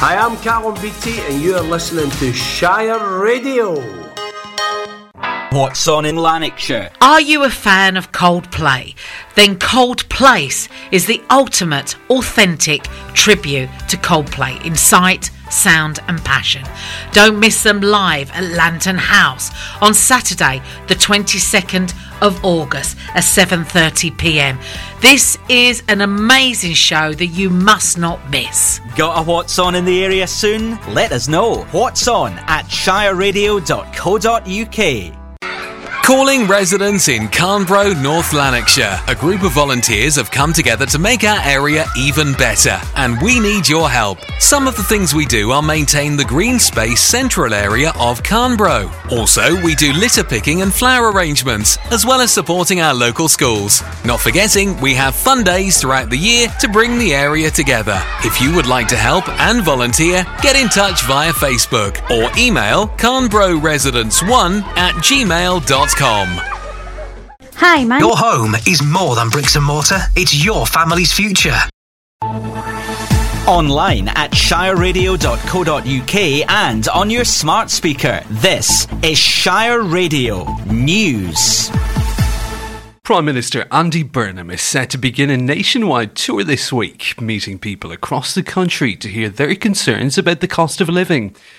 Hi, I'm Callum Beattie and you are listening to Shire Radio. What's on in Lanarkshire? Are you a fan of Coldplay? Then Cold Place is the ultimate, authentic tribute to Coldplay in sight, sound and passion. Don't miss them live at Lantern House on Saturday the 22nd of August at 7:30pm. This is an amazing show that you must not miss. Got a What's On in the area soon? Let us know. What's on at shireradio.co.uk. Calling residents in Carnbro, North Lanarkshire. A group of volunteers have come together to make our area even better, and we need your help. Some of the things we do are maintain the green space central area of Carnbro. Also, we do litter picking and flower arrangements, as well as supporting our local schools. Not forgetting, we have fun days throughout the year to bring the area together. If you would like to help and volunteer, get in touch via Facebook or email carnbroresidents1@gmail.com. Hi, Your home is more than bricks and mortar. It's your family's future. Online at shireradio.co.uk and on your smart speaker. This is Shire Radio News. Prime Minister Andy Burnham is set to begin a nationwide tour this week, meeting people across the country to hear their concerns about the cost of living.